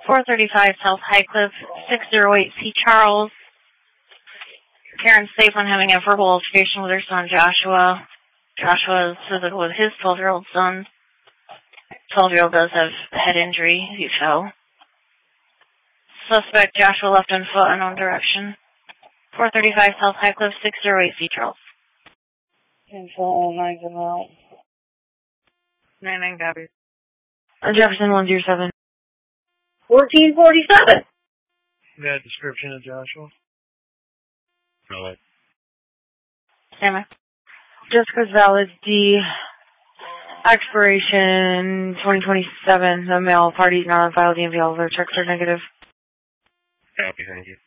435 South Highcliff, 608 C. Charles. Karen's safe on having a verbal altercation with her son Joshua. Joshua is physical with his 12-year-old son. 12-year-old does have head injury. He fell. Suspect Joshua left on foot, unknown direction. 435 South Highcliff, 608 C. Charles. Info 09 come out. 99 copies. Jefferson 107. 1447. Got a description of Joshua? No. Stand by. Jessica's valid D. Expiration 2027. The male parties not on file. DMV all of their checks are negative. Copy, thank you.